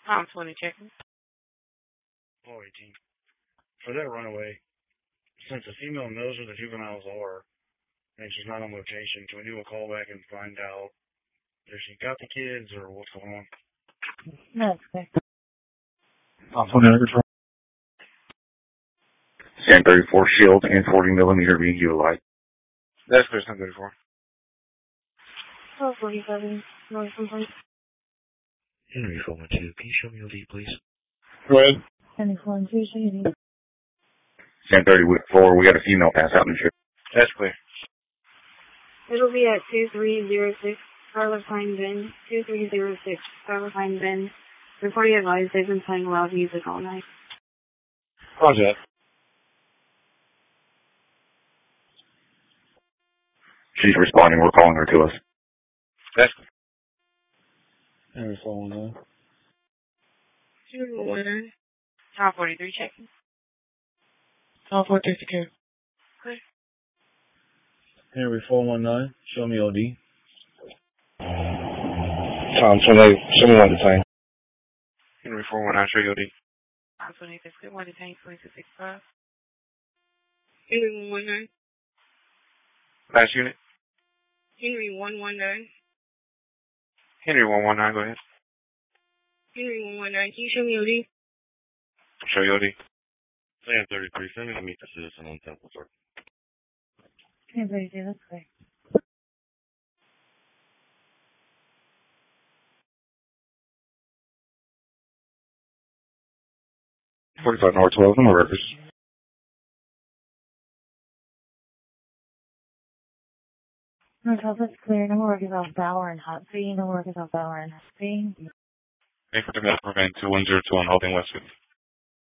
I'm 20 checking. Oh, 18. For that runaway, since the female knows where the juveniles are, and she's not on location, can we do a call back and find out if she got the kids or what's going on? No, okay. I'm 20 under control. San 34 shield and 40 millimeter VU light. That's clear, San 34. 1247, North Complete. Henry 412, can you show me your lead, please? Go ahead. Henry 412, show you need. San 34, we got a female pass out in the trip. That's clear. It'll be at 2306, Scarlet Pine Bend, 2306, Scarlet Pine Bend. Before you advise, they've been playing loud music all night. Roger that. She's responding, we're calling her to us. That's clear. Henry 419. Henry 119. Tom 43 checking. Tom 43 secure. Clear. Henry 419, show me OD. Tom 28, show me one detain. Henry 419, show you OD. Tom 26, clear. 1 detain, 2265. Henry 119. Last unit. Henry 119. Henry 119, go ahead. Henry 119, can you show me OD? Show you OD. Sam 33, send me to meet the citizen on Temple, sir. Okay, buddy, that's clear. 45 North 12, no workers. North 12, that's clear. No more workers off Bower and Hot Sea. No more workers off Bower and Hot Sea. Thank you for the medical event 2102 on Holding Westwood.